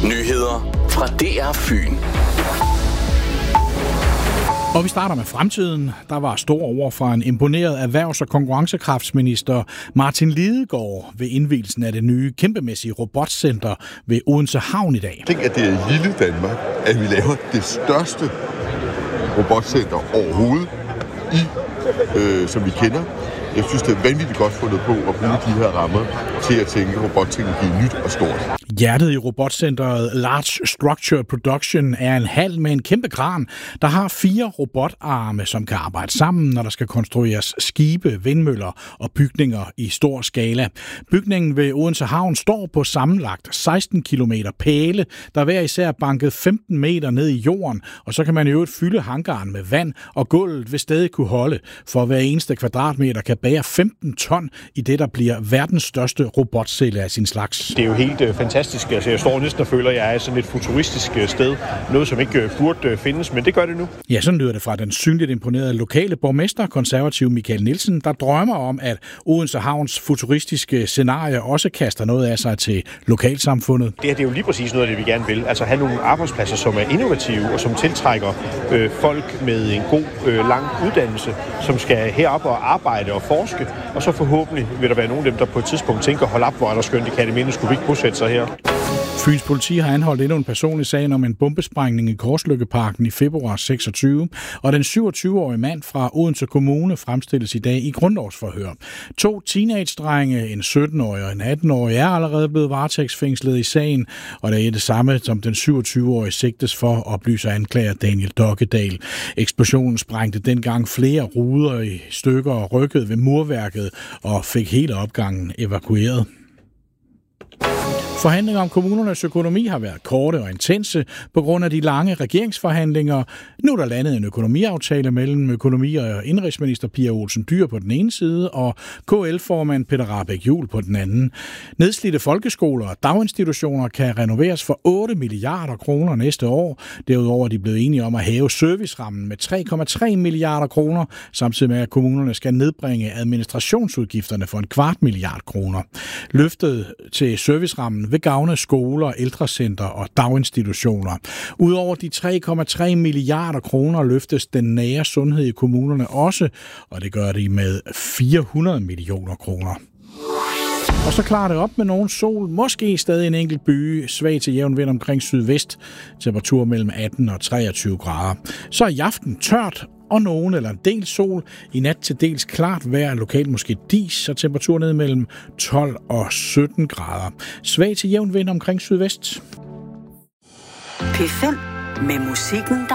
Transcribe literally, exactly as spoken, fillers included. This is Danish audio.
Nyheder fra D R Fyn. Og vi starter med fremtiden. Der var stor over fra en imponeret erhvervs- og konkurrencekraftsminister Martin Lidegaard ved indvielsen af det nye kæmpemæssige robotcenter ved Odense Havn i dag. Tænk, at det er i lille Danmark, at vi laver det største robotcenter overhovedet, i, øh, som vi kender. Jeg synes, det er vanvittigt godt fundet på at bruge de her rammer til at tænke robotteknologi nyt og stort. Hjertet i robotcenteret Large Structure Production er en hal med en kæmpe kran, der har fire robotarme, som kan arbejde sammen, når der skal konstrueres skibe, vindmøller og bygninger i stor skala. Bygningen ved Odense Havn står på sammenlagt seksten kilometer pæle, der hver især banket femten meter ned i jorden, og så kan man i øvrigt fylde hangaren med vand, og gulvet vil stadig kunne holde, for hver eneste kvadratmeter kan bære femten ton i det, der bliver verdens største robotcelle af sin slags. Det er jo helt øh, fantastisk. Altså, jeg står næsten og føler, at jeg er i sådan et futuristisk sted. Noget, som ikke øh, burde øh, findes, men det gør det nu. Ja, sådan lyder det fra den synligt imponerede lokale borgmester, konservativ Michael Nielsen, der drømmer om, at Odense Havns futuristiske scenarie også kaster noget af sig til lokalsamfundet. Det her det er jo lige præcis noget af det, vi gerne vil. Altså have nogle arbejdspladser, som er innovative og som tiltrækker øh, folk med en god, øh, lang uddannelse, som skal herop og arbejde og forske, og så forhåbentlig vil der være nogle af dem, der på et tidspunkt tænker, hold op, hvor er der skønt i Katteminde, skulle vi ikke bosætte sig her? Fyns politi har anholdt endnu en person i sagen om en bombesprængning i Korsløkkeparken i februar seksogtyve, og den syvogtyve-årige mand fra Odense Kommune fremstilles i dag i grundlovsforhør. To teenage-drenge, en sytten-årig og en atten-årig, er allerede blevet varetægtsfængslet i sagen, og det er det samme, som den syvogtyve-årige sigtes for, oplyser anklager Daniel Dokkedal. Eksplosionen sprængte dengang flere ruder i stykker og rykkede ved murværket og fik hele opgangen evakueret. Forhandlinger om kommunernes økonomi har været korte og intense på grund af de lange regeringsforhandlinger. Nu er der landet en økonomiaftale mellem økonomi- og indrigsminister Pia Olsen Dyhr på den ene side og K L-formand Peter Rahbæk Juhl på den anden. Nedslidte folkeskoler og daginstitutioner kan renoveres for otte milliarder kroner næste år. Derudover er de blevet enige om at hæve servicerammen med tre komma tre milliarder kroner, samtidig med at kommunerne skal nedbringe administrationsudgifterne for en kvart milliard kroner. Løftet til servicerammen vil gavne skoler, ældrecenter og daginstitutioner. Udover de tre komma tre milliarder kroner løftes den nære sundhed i kommunerne også, og det gør de med fire hundrede millioner kroner. Og så klarer det op med nogen sol, måske stadig en enkelt by, svag til jævn vind omkring sydvest, temperatur mellem atten og treogtyve grader. Så er i aften tørt, og nogen eller en del sol. I nat til dels klart vejr, lokalt måske dis, og temperatur ned mellem tolv og sytten grader. Svag til jævn vind omkring sydvest. P fem med musikken, der